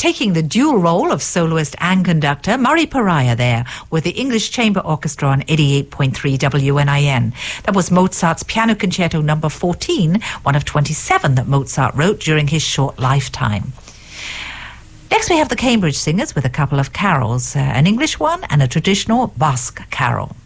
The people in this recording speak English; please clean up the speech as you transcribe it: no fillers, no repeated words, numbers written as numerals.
taking the dual role of soloist and conductor, Murray Pariah there with the English Chamber Orchestra on 88.3 WNIN. That was Mozart's Piano Concerto number 14, one of 27 that Mozart wrote during his short lifetime. Next we have the Cambridge Singers with a couple of carols, an English one and a traditional Basque carol.